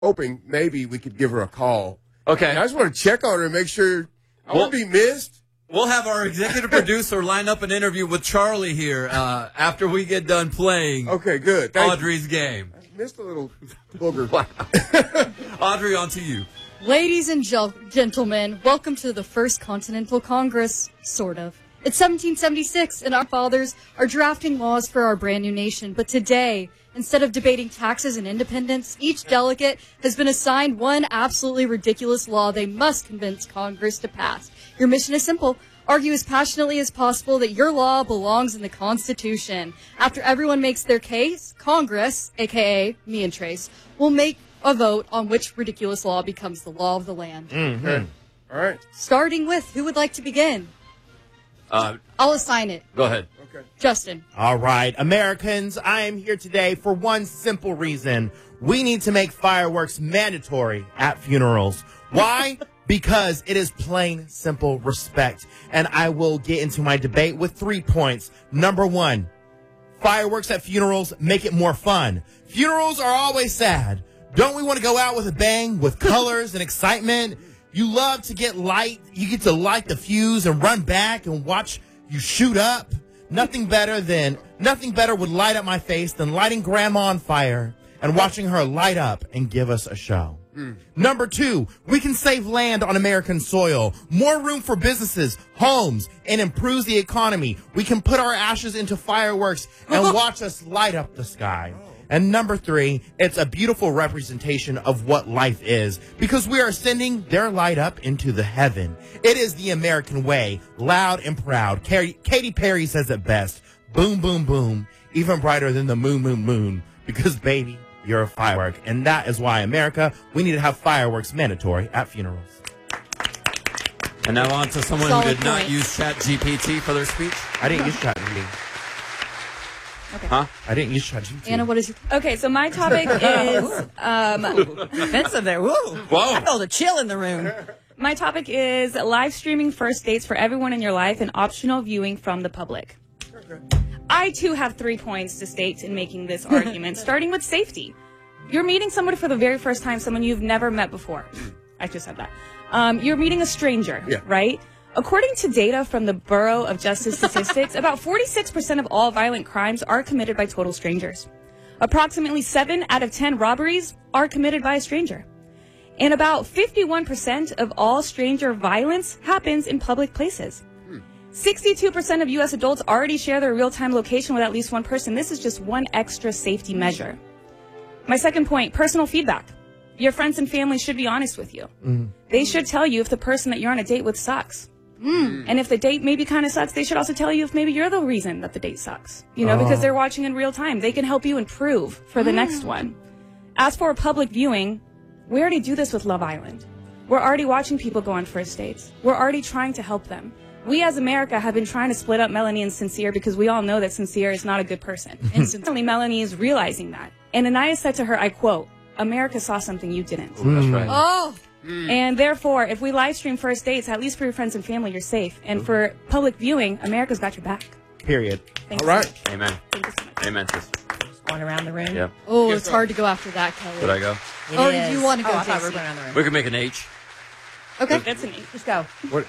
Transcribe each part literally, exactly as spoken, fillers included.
hoping maybe we could give her a call. Okay. And I just want to check on her and make sure I Well- won't be missed. We'll have our executive producer line up an interview with Charlie here uh, after we get done playing Okay, good. Thank Audrey's game. you. Missed a little booger. Audrey, on to you. Ladies and gel- gentlemen, welcome to the First Continental Congress, sort of. It's seventeen seventy-six, and our fathers are drafting laws for our brand new nation. But today, instead of debating taxes and independence, each delegate has been assigned one absolutely ridiculous law they must convince Congress to pass. Your mission is simple. Argue as passionately as possible that your law belongs in the Constitution. After everyone makes their case, Congress, aka me and Trace, will make a vote on which ridiculous law becomes the law of the land. Mm-hmm. Okay. All right. Starting with, who would like to begin? Uh, I'll assign it. go ahead. Okay. Justin. All right, Americans, I am here today for one simple reason. We need to make fireworks mandatory at funerals. Why? Because it is plain, simple respect. And I will get into my debate with three points. Number one, fireworks at funerals make it more fun. Funerals are always sad. Don't we want to go out with a bang, with colors and excitement? You love to get light. You get to light the fuse and run back and watch you shoot up. Nothing better than, nothing better would light up my face than lighting grandma on fire and watching her light up and give us a show. Mm. Number two, we can save land on American soil, more room for businesses, homes, and improves the economy. We can put our ashes into fireworks and watch us light up the sky. And number three, it's a beautiful representation of what life is because we are sending their light up into the heaven. It is the American way, loud and proud. Carrie, Katy Perry says it best. Boom, boom, boom. Even brighter than the moon, moon, moon. Because, baby, you're a firework. And that is why, America, we need to have fireworks mandatory at funerals. And now on to someone Solid who did not point. use Chat G P T for their speech. I didn't use ChatGPT. Okay. Huh? I didn't use ChatGPT. Anna, what is your... Okay, so my topic is um, offensive there. Woo! Whoa. I felt a chill in the room. My topic is live streaming first dates for everyone in your life and optional viewing from the public. I too have three points to state in making this argument, starting with safety. You're meeting someone for the very first time, someone you've never met before. I just said that. Um, you're meeting a stranger, Yeah. right? According to data from the Bureau of Justice Statistics, about forty-six percent of all violent crimes are committed by total strangers. Approximately seven out of ten robberies are committed by a stranger. And about fifty-one percent of all stranger violence happens in public places. sixty-two percent of U S adults already share their real-time location with at least one person. This is just one extra safety measure. My second point, personal feedback. Your friends and family should be honest with you. Mm. They should tell you if the person that you're on a date with sucks. Mm. And if the date maybe kind of sucks, they should also tell you if maybe you're the reason that the date sucks. You know, oh. because they're watching in real time. They can help you improve for the mm. next one. As for public viewing, we already do this with Love Island. We're already watching people go on first dates. We're already trying to help them. We as America have been trying to split up Melanie and Sincere because we all know that Sincere is not a good person. And sincerely, Melanie is realizing that. And Anaya said to her, I quote, America saw something you didn't. Ooh, that's right. Oh! Mm. And therefore, if we live stream first dates, at least for your friends and family, you're safe. And for public viewing, America's got your back. Period. Thanks All right. so much. Amen. Thank you so much. Amen, sis. Going around the room. Yeah. Oh, it's hard to go after that, Kelly. Would I go? It Or is. do you want to go, Oh, I thought we were J C? going around the room. We could make an H. Okay. That's an Just go. What?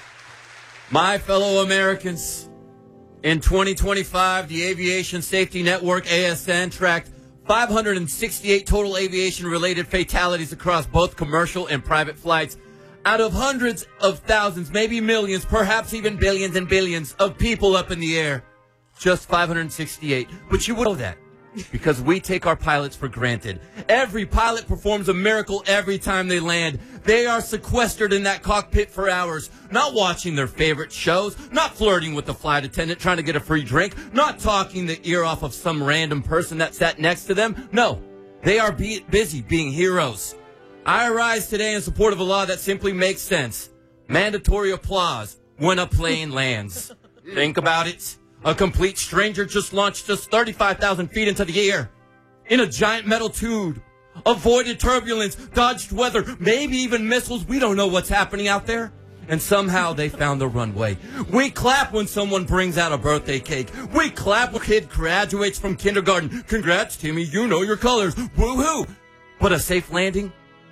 My fellow Americans, in twenty twenty-five, the Aviation Safety Network, A S N, tracked five hundred sixty-eight total aviation-related fatalities across both commercial and private flights. Out of hundreds of thousands, maybe millions, perhaps even billions and billions of people up in the air, just five hundred sixty-eight. But you would know that because we take our pilots for granted. Every pilot performs a miracle every time they land. They are sequestered in that cockpit for hours, not watching their favorite shows, not flirting with the flight attendant trying to get a free drink, not talking the ear off of some random person that sat next to them. No, they are be- busy being heroes. I rise today in support of a law that simply makes sense. Mandatory applause when a plane lands. Think about it. A complete stranger just launched just thirty-five thousand feet into the air in a giant metal tube, avoided turbulence, dodged weather, maybe even missiles. We don't know what's happening out there. And somehow they found the runway. We clap when someone brings out a birthday cake. We clap when a kid graduates from kindergarten. Congrats, Timmy, you know your colors. Woo-hoo. But a safe landing?